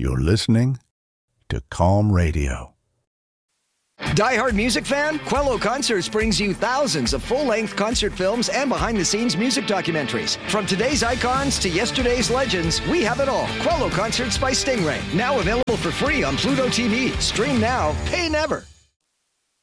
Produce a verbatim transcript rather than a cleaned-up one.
You're listening to Calm Radio. Die-hard music fan? Quello Concerts brings you thousands of full-length concert films and behind-the-scenes music documentaries. From today's icons to yesterday's legends, we have it all. Quello Concerts by Stingray. Now available for free on Pluto T V. Stream now, pay never.